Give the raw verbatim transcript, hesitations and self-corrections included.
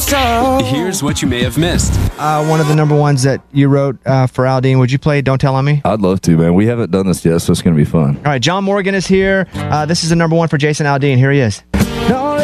closer. Here's what you may have missed. Uh, one of the number ones that you wrote uh, for Aldean. Would you play Don't Tell On Me? I'd love to, man. We haven't done this yet, so it's going to be fun. All right, John Morgan is here. Uh, this is the number one for Jason Aldean. Here he is.